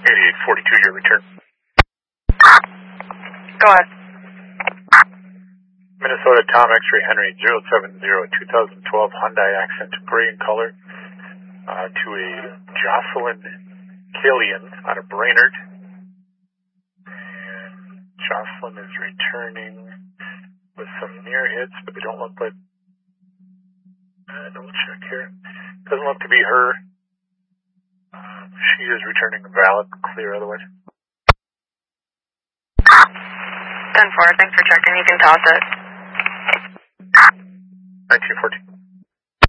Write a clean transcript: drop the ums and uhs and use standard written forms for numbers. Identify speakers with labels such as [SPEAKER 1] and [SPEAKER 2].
[SPEAKER 1] 8842, your return.
[SPEAKER 2] Go ahead.
[SPEAKER 1] Minnesota Tom X-ray Henry 070, 2012 Hyundai Accent gray in color to a Jocelyn Killian out of Brainerd. And Jocelyn is returning with some near hits, but they don't look like, double check here. Doesn't look to be her. She is returning valid, clear otherwise.
[SPEAKER 2] 10-4, thanks for checking. You can toss it.
[SPEAKER 1] 1914.